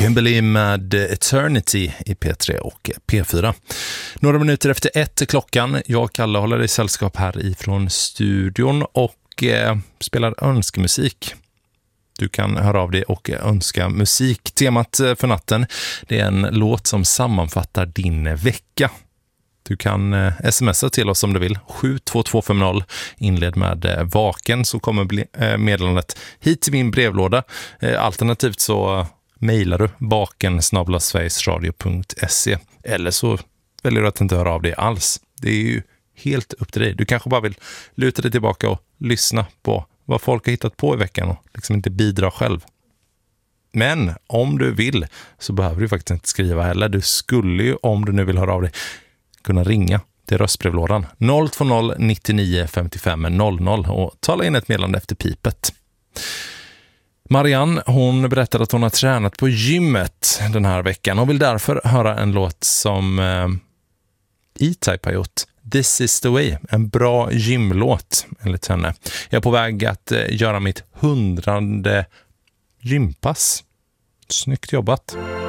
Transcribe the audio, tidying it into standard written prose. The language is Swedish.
Kimberly med Eternity i P3 och P4. Några minuter efter 1 klockan. Jag och Kalle håller i sällskap här ifrån studion och spelar önskemusik. Du kan höra av dig och önska musik. Temat för natten, det är en låt som sammanfattar din vecka. Du kan smsa till oss om du vill. 72250. Inled med vaken så kommer meddelandet hit till min brevlåda. Alternativt så mejlar du baken@sverigesradio.se eller så väljer du att inte höra av dig alls. Det är ju helt upp till dig. Du kanske bara vill luta dig tillbaka och lyssna på vad folk har hittat på i veckan och liksom inte bidra själv. Men om du vill så behöver du faktiskt inte skriva heller. Du skulle ju, om du nu vill höra av dig, kunna ringa till röstbrevlådan 020 99 55 00 och tala in ett meddelande efter pipet. Marianne, hon berättade att hon har tränat på gymmet den här veckan och vill därför höra en låt som E-Type har gjort. This is the way, en bra gymlåt enligt henne. Jag är på väg att göra mitt 100:e gympass. Snyggt jobbat.